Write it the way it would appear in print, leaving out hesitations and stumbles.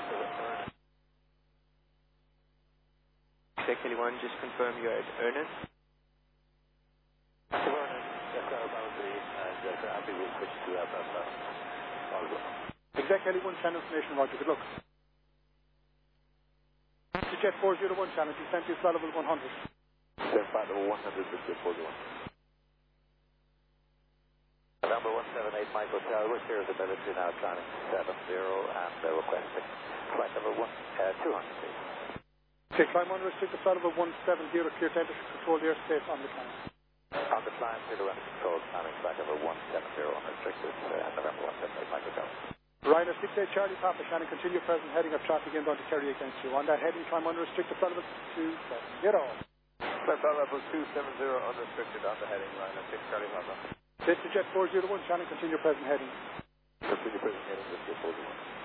Quebec Heli 1, just confirm you're at Ernest. Exec Heli 1, channel information, roger, good luck. To Jet 401, channel, descent to flight level 100. Flight level 100, Jet 401. Number 178, Mike Hotel, we're here at the military now, climbing 70 and requesting flight level 200, please. Okay, climb unrestricted, flight level 170, clear to enter control the airspace on the climb. On the climb, clear to enter control, climbing flight level 170, unrestricted, November 178, Mike Hotel. Ryder 68 Charlie Papa, Shannon, continue present heading of traffic inbound to Kerry against you. On that heading, climb unrestricted, flight level 270. Flight level 270, unrestricted on the heading, Ryder 6 Charlie Papa. This is Jet 401, Shannon, continue present heading. Continue present heading, Jet 401.